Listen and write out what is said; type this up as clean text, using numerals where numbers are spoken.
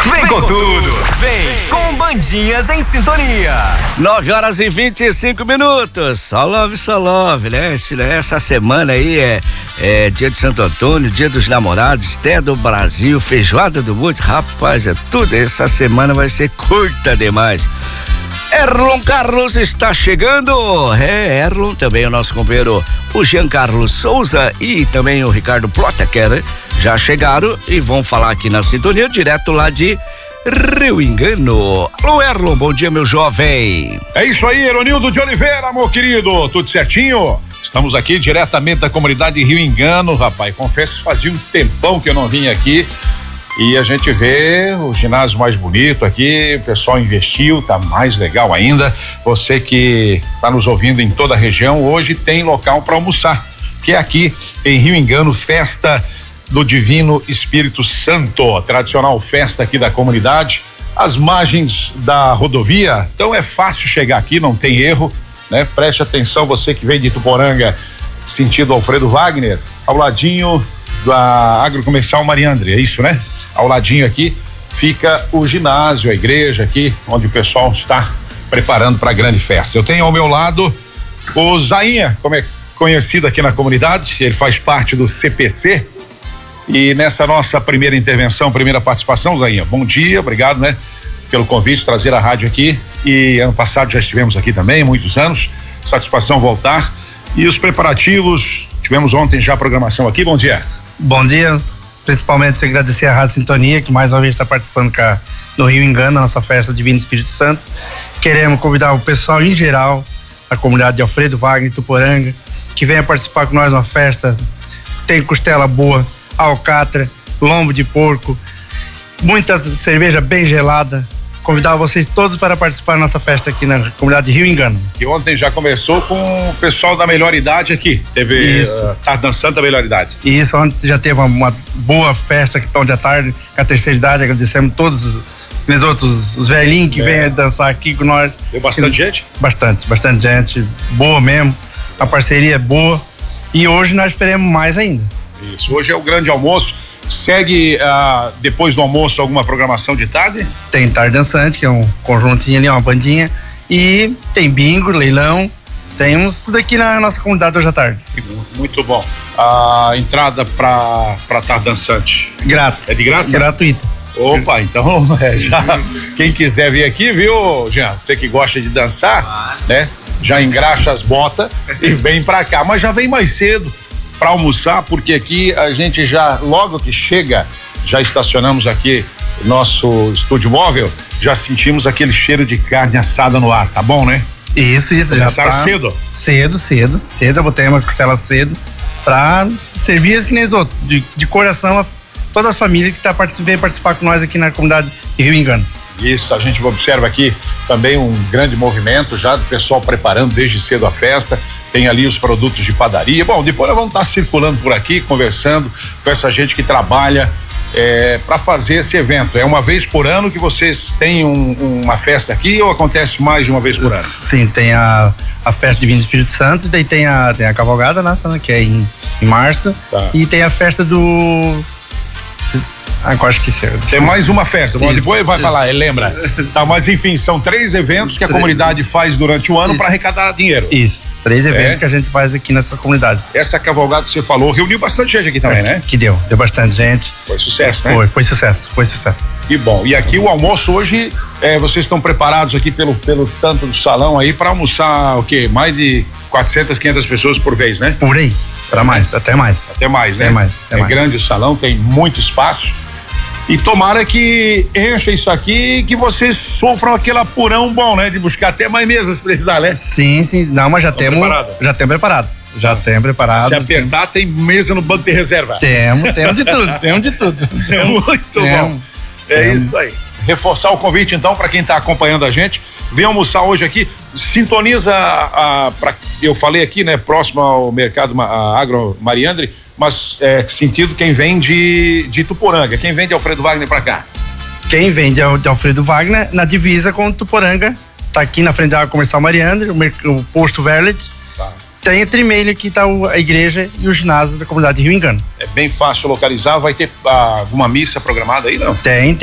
Vem com tudo, vem com Bandinhas em Sintonia. 9h25. Só love, né? Essa semana aí é dia de Santo Antônio, dia dos namorados, Té do Brasil, feijoada do Monte, rapaz, é tudo. Essa semana vai ser curta demais. Erlon Carlos está chegando. Erlon, também o nosso companheiro, o Giancarlo Souza e também o Ricardo Plotaker já chegaram e vão falar aqui na sintonia, direto lá de Rio Engano. Alô, Erlon, bom dia, meu jovem. É isso aí, Eronildo de Oliveira, meu querido, tudo certinho? Estamos aqui diretamente da comunidade de Rio Engano, rapaz, confesso que fazia um tempão que eu não vinha aqui. E a gente vê o ginásio mais bonito aqui, o pessoal investiu, tá mais legal ainda. Você que tá nos ouvindo em toda a região, hoje tem local para almoçar, que é aqui em Rio Engano, festa do Divino Espírito Santo, tradicional festa aqui da comunidade, às margens da rodovia. Então é fácil chegar aqui, não tem erro, né? Preste atenção, você que vem de Ituporanga, sentido Alfredo Wagner, ao ladinho da Agrocomercial Mariandre, é isso, né? Ao ladinho aqui fica o ginásio, a igreja aqui, onde o pessoal está preparando para a grande festa. Eu tenho ao meu lado o Zainha, como é conhecido aqui na comunidade, ele faz parte do CPC. E nessa nossa primeira intervenção, primeira participação, Zainha, bom dia, obrigado, né, pelo convite, trazer a rádio aqui. E ano passado já estivemos aqui também, muitos anos, satisfação voltar. E os preparativos, tivemos ontem já a programação aqui, bom dia. Bom dia, principalmente agradecer a Rádio Sintonia, que mais uma vez está participando cá no Rio Engano, nossa festa Divino Espírito Santo. Queremos convidar o pessoal em geral, a comunidade de Alfredo Wagner, Ituporanga, que venha participar com nós na festa. Tem costela boa, alcatra, lombo de porco, muita cerveja bem gelada. Convidar vocês todos para participar da nossa festa aqui na comunidade de Rio Engano. Que ontem já começou com o pessoal da melhor idade aqui. Teve tá dançando da melhor idade. Isso, ontem já teve uma boa festa que estão de tarde com a terceira idade. Agradecemos todos os outros, os velhinhos que vêm dançar aqui com nós. Deu bastante gente? Bastante gente, boa mesmo. A parceria é boa e hoje nós esperamos mais ainda. Isso, hoje é o grande almoço. Segue depois do almoço alguma programação de tarde? Tem Tarde Dançante, que é um conjuntinho ali, uma bandinha, e tem bingo, leilão, temos tudo aqui na nossa comunidade hoje à tarde. Muito bom. A entrada pra Tarde Dançante? Grátis. É de graça? Gratuito. Opa, então já quem quiser vir aqui, viu, Jean? Você que gosta de dançar, né? Já engraxa as botas e vem pra cá, mas já vem mais cedo para almoçar, porque aqui a gente já, logo que chega, já estacionamos aqui nosso estúdio móvel, já sentimos aquele cheiro de carne assada no ar, tá bom, né? Isso, já tá. Cedo, eu botei uma costela cedo pra servir que nem os outros, de coração, toda a família que vem participar com nós aqui na comunidade de Rio Engano. Isso, a gente observa aqui também um grande movimento já do pessoal preparando desde cedo a festa. Tem ali os produtos de padaria. Bom, depois nós vamos estar circulando por aqui, conversando com essa gente que trabalha para fazer esse evento. É uma vez por ano que vocês têm uma festa aqui ou acontece mais de uma vez por ano? Sim, tem a festa Divino Espírito Santo, daí tem a cavalgada nossa, né, que é em março, tá. E tem a festa do... Agora esqueci. Tem mais uma festa, bom, depois vai falar, lembra? Tá, mas enfim, são 3 eventos que a comunidade faz durante o ano para arrecadar dinheiro. Isso, 3 eventos que a gente faz aqui nessa comunidade. Essa cavalgada que você falou, reuniu bastante gente aqui também, né? Que deu bastante gente. Foi sucesso, né? Foi sucesso. Que bom, e aqui o almoço hoje, vocês estão preparados aqui pelo tanto do salão aí para almoçar o quê? Mais de 400, 500 pessoas por vez, né? Por aí, para mais, até mais. Até mais, né? Até mais. É grande o salão, tem muito espaço. E tomara que encha isso aqui e que vocês sofram aquele apurão bom, né? De buscar até mais mesas se precisar, né? Sim. Não, mas já temos preparado. Se apertar, tem mesa no banco de reserva. Temos de tudo. Muito bom. É isso aí. Reforçar o convite, então, para quem está acompanhando a gente. Vem almoçar hoje aqui. Sintoniza eu falei aqui, né? Próximo ao mercado Agro Mariandre. Mas sentido quem vem de Ituporanga, quem vem de Alfredo Wagner pra cá? Quem vem de Alfredo Wagner, na divisa com Ituporanga, tá aqui na frente da Agrocomercial Mariandre, o posto Verlet, tá. Tem entre meio aqui tá a igreja e o ginásio da comunidade de Rio Engano. É bem fácil localizar, vai ter alguma missa programada aí, não? Tem